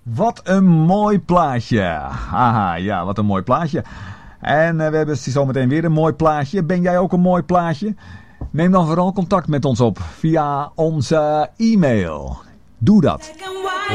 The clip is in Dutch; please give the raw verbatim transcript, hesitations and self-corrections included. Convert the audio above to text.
Wat een mooi plaatje. Haha, ja, wat een mooi plaatje. En uh, we hebben zometeen weer een mooi plaatje. Ben jij ook een mooi plaatje? Neem dan vooral contact met ons op via onze e-mail. Doe dat.